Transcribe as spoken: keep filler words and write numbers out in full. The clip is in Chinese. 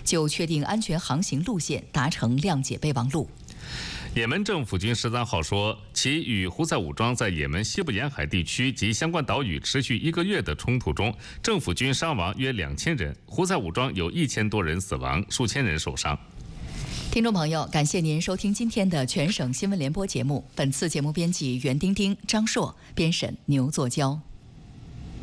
就确定安全航行路线，达成谅解备忘录。 也门政府军十三号说，其与胡塞武装在也门西部沿海地区及相关岛屿持续一个月的冲突中，政府军伤亡约两千人，胡塞武装有一千多人死亡，数千人受伤。 听众朋友，感谢您收听今天的全省新闻联播节目。本次节目编辑袁丁丁、张硕，编审牛作娇。